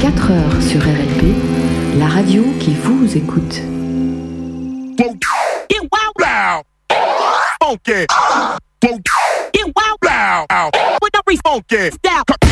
4 heures sur RLP, la radio qui vous écoute. Get wild, loud, funky. Get wild, loud, with every funky style.